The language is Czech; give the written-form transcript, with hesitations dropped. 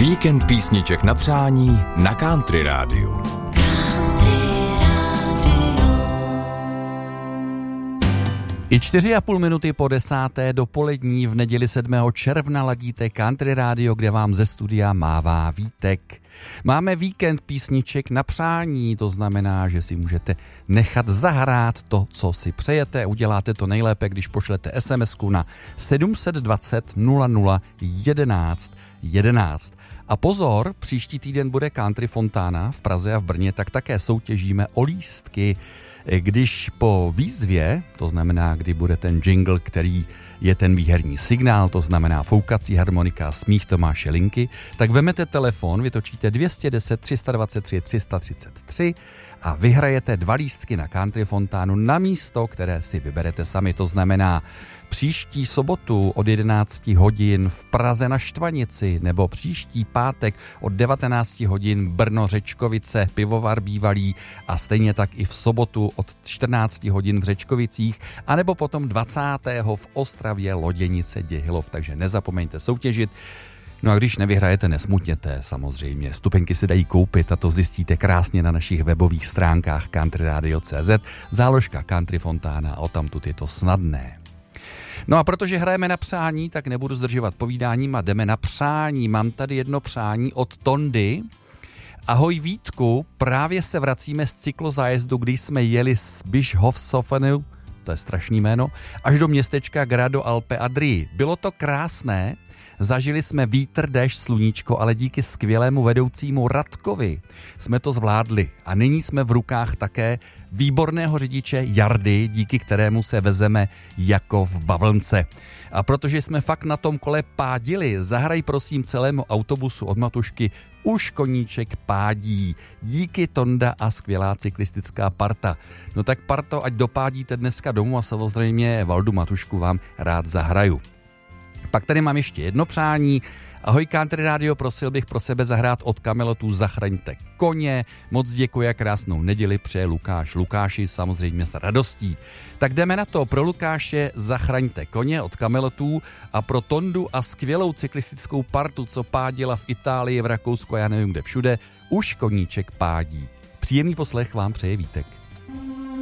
Víkend písniček na přání na Country Rádiu. I 4,5 minuty po 10. dopolední v neděli 7. června ladíte Country Radio, kde vám ze studia mává Vítek. Máme víkend písniček na přání, to znamená, že si můžete nechat zahrát to, co si přejete. Uděláte to nejlépe, když pošlete SMS-ku na 720 00 11 11. A pozor, příští týden bude Country Fontána v Praze a v Brně, tak také soutěžíme o lístky. Když po výzvě, to znamená, kdy bude ten jingle, který je ten výherní signál, to znamená foukací harmonika smích Tomáše Linky, tak vemete telefon, vytočíte 210 323 333 a vyhrajete 2 lístky na Country Fontánu na místo, které si vyberete sami. To znamená příští sobotu od 11 hodin v Praze na Štvanici nebo příští pátek od 19 hodin Brno Řečkovice, pivovar bývalý a stejně tak i v sobotu od 14 hodin v Řečkovicích a nebo potom 20. v Ostravě Loděnice Děhilov, takže nezapomeňte soutěžit. No a když nevyhrajete, nesmutněte, samozřejmě. Vstupenky se dají koupit a to zjistíte krásně na našich webových stránkách countryradio.cz, záložka Country Fontána a odtamtud je to snadné. No a protože hrajeme na přání, tak nebudu zdržovat povídáním a jdeme na přání. Mám tady jedno přání od Tondy. Ahoj Vítku, právě se vracíme z cyklozájezdu, když jsme jeli z Bischofshofen, to je strašný jméno, až do městečka Grado Alpe Adrii. Bylo to krásné, zažili jsme vítr, déšť, sluníčko, ale díky skvělému vedoucímu Radkovi jsme to zvládli. A nyní jsme v rukách také výborného řidiče Jardy, díky kterému se vezeme jako v bavlnce. A protože jsme fakt na tom kole pádili, zahraj prosím celému autobusu od Matušky Už koníček pádí. Díky Tonda a skvělá cyklistická parta. No tak parto, ať dopádíte dneska domů a samozřejmě Valdu Matušku vám rád zahraju. Pak tady mám ještě jedno přání. Ahoj Country Radio, prosil bych pro sebe zahrát od Kamelotů Zachraňte koně. Moc děkuji a krásnou neděli přeje Lukáš. Lukáši samozřejmě s radostí. Tak jdeme na to. Pro Lukáše Zachraňte koně od Kamelotů a pro Tondu a skvělou cyklistickou partu, co pádila v Itálii, v Rakousku a já nevím kde všude, Už koníček pádí. Příjemný poslech vám přeje Vítek.